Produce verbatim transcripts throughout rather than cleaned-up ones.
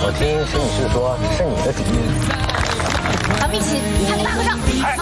我听石女士说是你的主意。 咱们一起拍个大合照。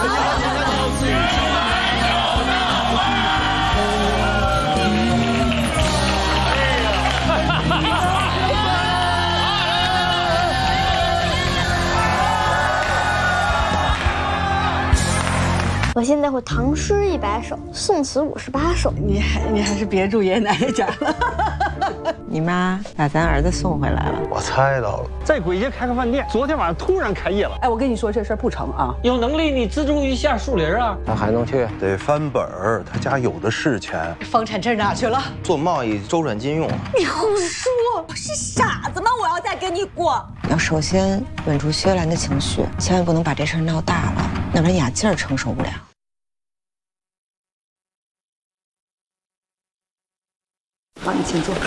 我现在会唐诗一百首，宋词五十八首。 你还你还是别住爷爷奶奶家了。 你妈把咱儿子送回来了， 我猜到了， 在簋街开个饭店，昨天晚上突然开业了。 哎，我跟你说这事儿不成啊！ 有能力你资助一下树林啊！ 他还能去？ 得翻本儿，他家有的是钱。 房产证哪去了？ 做贸易周转金用。 你胡说！我是傻子吗？我要再跟你过。 要首先稳住薛兰的情绪，千万不能把这事儿闹大了，要不然雅静儿承受不了。 好，你请坐。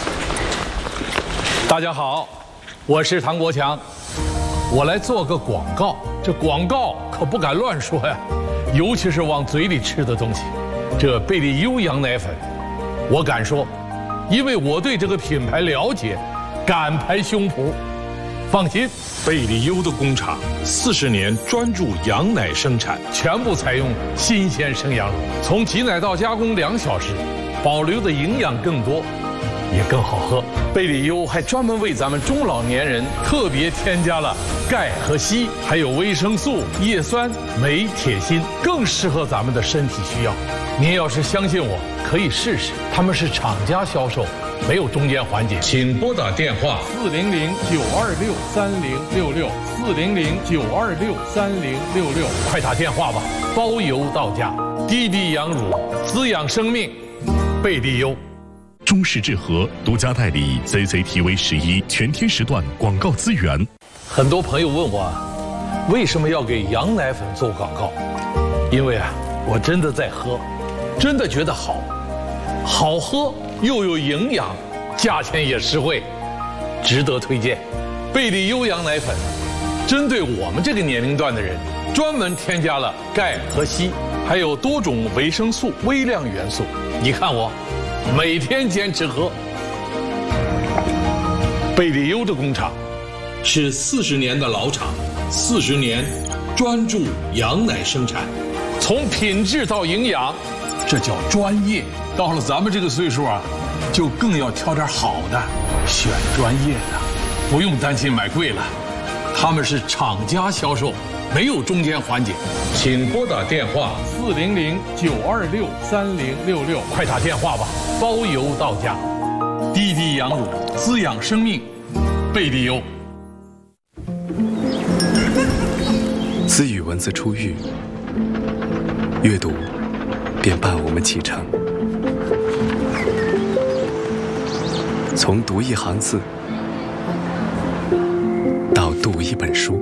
大家好，我是唐国强，我来做个广告。这广告可不敢乱说呀，尤其是往嘴里吃的东西。这贝利优羊奶粉，我敢说，因为我对这个品牌了解，敢拍胸脯。放心，贝利优的工厂四十年专注羊奶生产，全部采用新鲜生羊乳，从挤奶到加工两小时，保留的营养更多。也更好喝。贝利优还专门为咱们中老年人特别添加了钙和硒，还有维生素、叶酸、镁、铁、锌，更适合咱们的身体需要。您要是相信我，可以试试。他们是厂家销售，没有中间环节。请拨打电话四零零九二六三零六六四零零九二六三零六六，快打电话吧，包邮到家。低低羊乳，滋养生命，贝利优。 中式制和独家代理 C C T V 十一全天时段广告资源。 很多朋友问我，为什么要给羊奶粉做广告？因为啊，我真的在喝，真的觉得好，好喝又有营养，价钱也实惠，值得推荐。贝利优羊奶粉，针对我们这个年龄段的人，专门添加了钙和硒，还有多种维生素、微量元素。你看我。每天坚持喝。贝利优的工厂是四十年的老厂，四十年专注羊奶生产，从品质到营养，这叫专业。到了咱们这个岁数啊，就更要挑点好的，选专业的，不用担心买贵了。他们是厂家销售，没有中间环节。请拨打电话四零零九二六三零六六，快打电话吧，包邮到家。低低羊乳，滋养生命，贝利优。 私语文字初遇，阅读便伴我们启程。从读一行字到读一本书，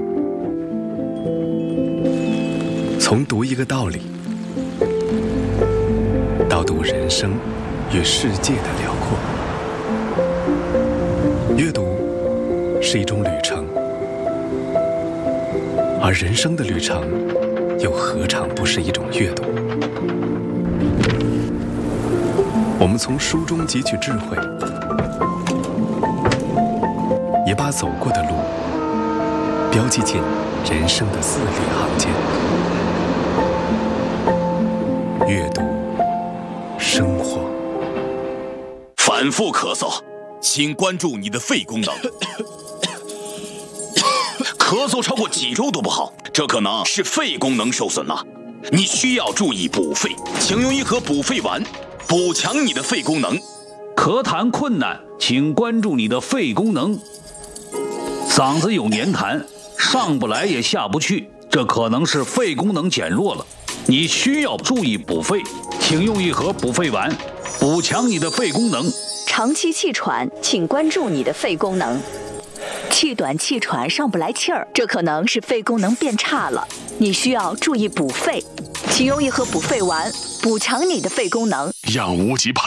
从读一个道理到读人生与世界的辽阔。阅读是一种旅程，而人生的旅程又何尝不是一种阅读？我们从书中汲取智慧，也把走过的路标记进人生的字里行间。阅读，生活。 反复咳嗽，请关注你的肺功能。咳嗽超过几周都不好，这可能是肺功能受损了。你需要注意补肺，请用一盒补肺丸，补强你的肺功能。 咳痰困难，请关注你的肺功能。嗓子有黏痰，上不来也下不去，这可能是肺功能减弱了。你需要注意补肺，请用一盒补肺丸，补强你的肺功能。 长期气喘，请关注你的肺功能。气短气喘上不来气儿，这可能是肺功能变差了，你需要注意补肺，请用一盒补肺丸，补强你的肺功能。 让无极